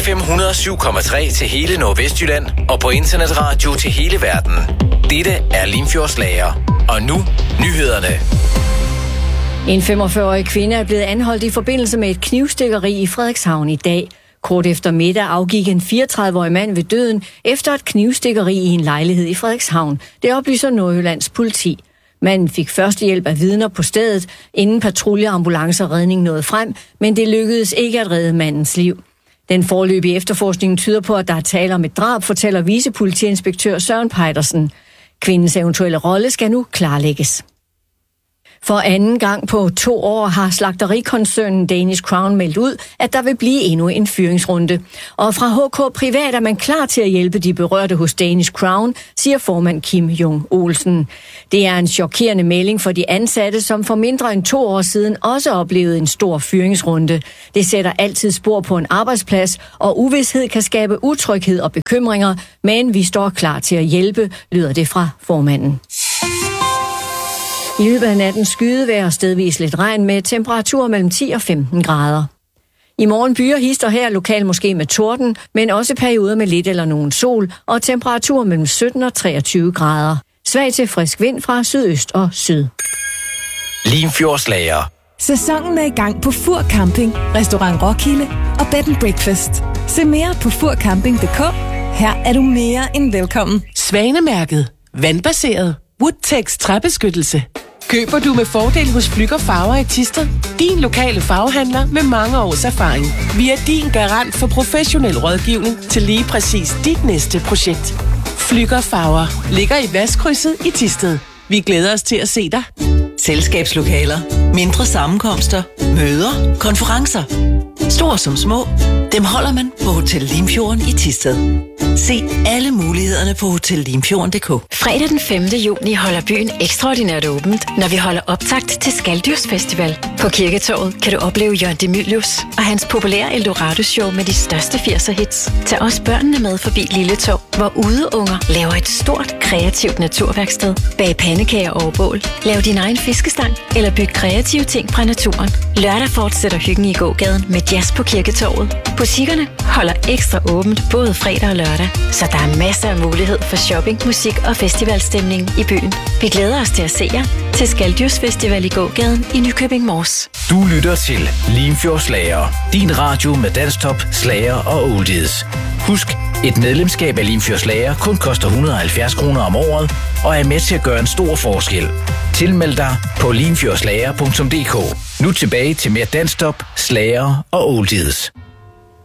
FM 107,3 til hele Nordvestjylland og på internetradio til hele verden. Dette er Limfjords Lager. Og nu, nyhederne. En 45-årig kvinde er blevet anholdt i forbindelse med et knivstikkeri i Frederikshavn i dag. Kort efter middag afgik en 34-årig mand ved døden efter et knivstikkeri i en lejlighed i Frederikshavn. Det oplyser Nordjyllands politi. Manden fik førstehjælp af vidner på stedet, inden patruljeambulance og redning nåede frem, men det lykkedes ikke at redde mandens liv. Den foreløbige efterforskning tyder på, at der er tale om et drab, fortæller vicepolitiinspektør Søren Pejdersen. Kvindens eventuelle rolle skal nu klarlægges. For anden gang på 2 år har slagterikoncernen Danish Crown meldt ud, at der vil blive endnu en fyringsrunde. Og fra HK Privat er man klar til at hjælpe de berørte hos Danish Crown, siger formand Kim Jong Olsen. Det er en chokerende melding for de ansatte, som for mindre end 2 år siden også oplevede en stor fyringsrunde. Det sætter altid spor på en arbejdsplads, og uvished kan skabe utryghed og bekymringer, men vi står klar til at hjælpe, lyder det fra formanden. I løbet af natten skydevejr og stedvis lidt regn med temperaturer mellem 10 og 15 grader. I morgen byer hister her lokal måske med torden, men også perioder med lidt eller nogen sol og temperaturer mellem 17 og 23 grader. Svag til frisk vind fra sydøst og syd. Limfjords Lager. Sæsonen er i gang på Fur Camping, Restaurant Roskilde og Bed & Breakfast. Se mere på furcamping.dk. Her er du mere end velkommen. Svanemærket. Vandbaseret. Woodtex træbeskyttelse. Køber du med fordel hos Flügger Farver i Thisted? Din lokale farvehandler med mange års erfaring. Vi er din garant for professionel rådgivning til lige præcis dit næste projekt. Flügger Farver ligger i Vestkrydset i Thisted. Vi glæder os til at se dig. Selskabslokaler, mindre sammenkomster, møder, konferencer. Store som små, dem holder man på Hotel Limfjorden i Thisted. Se alle mulighederne på hotellimfjorden.dk. Fredag den 5. juni holder byen ekstraordinært åbent, når vi holder optakt til Skaldyrsfestival. På Kirketorvet kan du opleve Jørgen De Mylius og hans populære Eldorado-show med de største 80'er-hits. Tag også børnene med forbi Lille Torv, hvor udeunger laver et stort, kreativt naturværksted. Bag pandekager over bål, lav din egen fiskestang eller byg kreative ting fra naturen. Lørdag fortsætter hyggen i gågaden med jazz på Kirketorvet. Butikkerne holder ekstra åbent både fredag og lørdag, så der er masser af mulighed for shopping, musik og festivalstemning i byen. Vi glæder os til at se jer til Skaldyrsfestival i gågaden i Nykøbing Mors. Du lytter til Limfjords Lager. Din radio med dansktop, slager og oldies. Husk, et medlemskab af Limfjords Lager kun koster 170 kroner om året og er med til at gøre en stor forskel. Tilmeld dig på limfjordslager.dk. Nu tilbage til mere dansktop, slager og oldies.